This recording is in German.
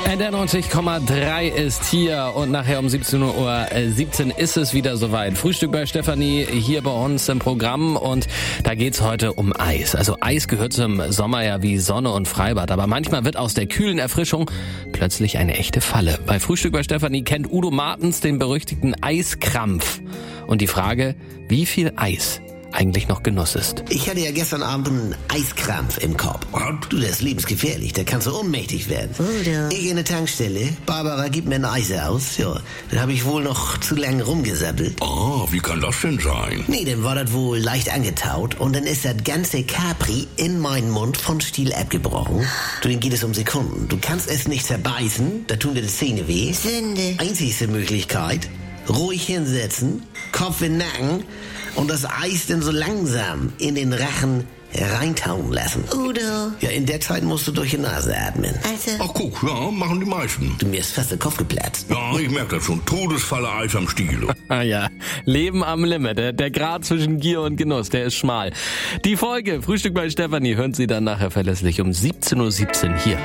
Der 90,3 ist hier und nachher um 17:17 Uhr ist es wieder soweit. Frühstück bei Stefanie hier bei uns im Programm und da geht's heute um Eis. Also Eis gehört zum Sommer ja wie Sonne und Freibad, aber manchmal wird aus der kühlen Erfrischung plötzlich eine echte Falle. Bei Frühstück bei Stefanie kennt Udo Martens den berüchtigten Eiskrampf und die Frage, wie viel Eis eigentlich noch Genuss ist. Ich hatte ja gestern Abend einen Eiskrampf im Kopf. Was? Du, das ist lebensgefährlich, da kannst du ohnmächtig werden. Oder? Ich in der Tankstelle, Barbara gibt mir ein Eis aus, ja, dann habe ich wohl noch zu lange rumgesabbelt. Wie kann das denn sein? Nee, dann war das wohl leicht angetaut und dann ist das ganze Capri in meinen Mund von Stiel abgebrochen. Du, dann geht es um Sekunden. Du kannst es nicht zerbeißen, da tun dir die Zähne weh. Sünde. Einzigste Möglichkeit, ruhig hinsetzen, Kopf in den Nacken und das Eis dann so langsam in den Rachen reintauen lassen. Udo. Ja, in der Zeit musst du durch die Nase atmen. Also, Ach guck, ja, machen die meisten. Du, mir ist fast der Kopf geplatzt. Ja, ich merke das schon. Todesfalle Eis am Stiel. Ah ja, Leben am Limit. Der Grat zwischen Gier und Genuss, der ist schmal. Die Folge Frühstück bei Stefanie hören Sie dann nachher verlässlich um 17:17 Uhr hier.